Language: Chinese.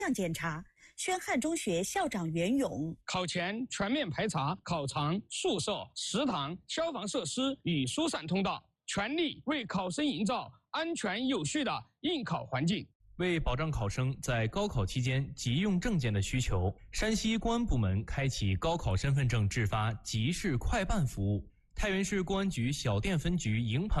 项检查。宣汉中学校长袁勇： 考前全面排查考场、宿舍、食堂、消防设施与疏散通道，全力为考生营造安全有序的应考环境。 为保障考生在高考期间急用证件的需求，山西公安部门开启高考身份证制发即时快办服务。太原市公安局小店分局营盘